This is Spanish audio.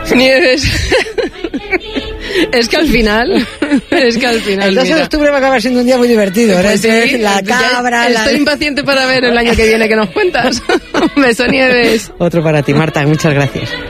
Nieves. Es que al final. El 12 de octubre va a acabar siendo un día muy divertido. Pues sí, la cabra. Estoy impaciente para ver el año que viene que nos cuentas. Un beso, Nieves. Otro para ti, Marta. Muchas gracias.